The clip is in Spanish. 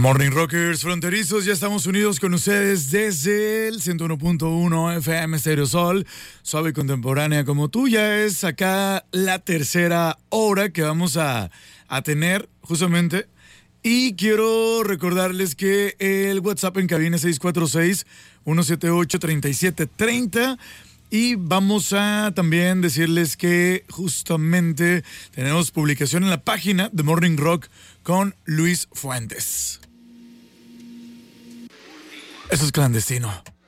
Morning Rockers fronterizos, ya estamos unidos con ustedes desde el 101.1 FM Stereo Sol, suave y contemporánea como tú. Ya es acá la tercera hora que vamos a tener justamente. Y quiero recordarles que el WhatsApp en cabina es 646-178-3730. Y vamos a también decirles que justamente tenemos publicación en la página de Morning Rock con Luis Fuentes. Eso es clandestino.